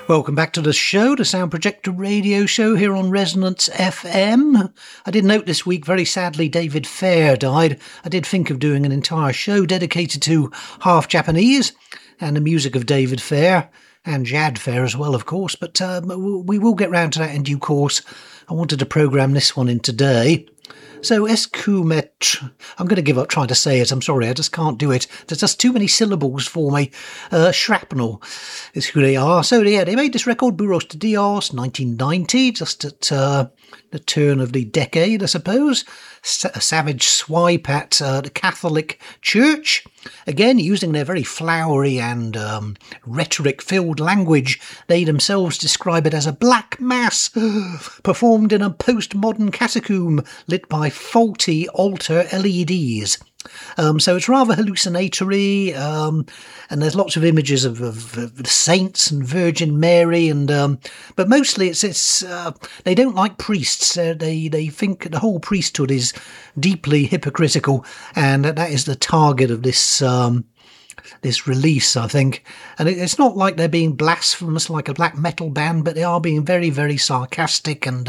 Welcome back to the show, the Sound Projector radio show here on Resonance FM. I did note this week, very sadly, David Fair died. I did think of doing an entire show dedicated to Half Japanese and the music of David Fair and Jad Fair as well, of course, but we will get round to that in due course. I wanted to programme this one in today. So, Escumet, I'm going to give up trying to say it, I'm sorry, I just can't do it. There's just too many syllables for me. Shrapnel is who they are. So, yeah, they made this record, Burros de Dios, 1990, just at the turn of the decade, I suppose. A savage swipe at the Catholic Church. Again, using their very flowery and rhetoric-filled language, they themselves describe it as a black mass performed in a postmodern catacomb lit by faulty altar LEDs. So it's rather hallucinatory, and there's lots of images of the saints and Virgin Mary, and but mostly it's they don't like priests. They think the whole priesthood is deeply hypocritical, and that is the target of this this release, I think. And it's not like they're being blasphemous like a black metal band, but they are being very, very sarcastic and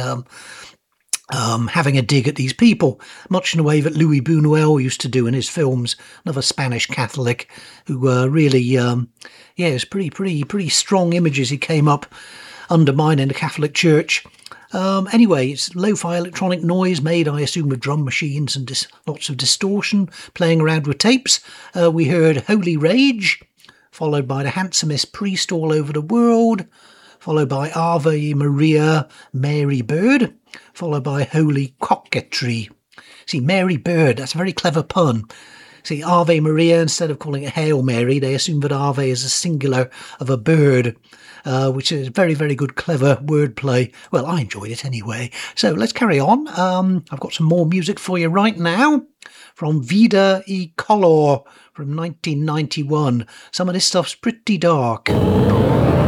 having a dig at these people, much in the way that Louis Buñuel used to do in his films, another Spanish Catholic who really, it's pretty strong images he came up undermining the Catholic Church. Anyway, it's lo-fi electronic noise made, I assume, with drum machines and lots of distortion, playing around with tapes. We heard Holy Rage, followed by The Handsomest Priest All Over the World, followed by Ave Maria, Mary Bird, followed by Holy Coquetry. See, Mary Bird, that's a very clever pun. See, Ave Maria, instead of calling it Hail Mary, they assume that Ave is a singular of a bird, which is very, very good, clever wordplay. Well, I enjoyed it anyway. So let's carry on. I've got some more music for you right now from Vida y Color from 1991. Some of this stuff's pretty dark.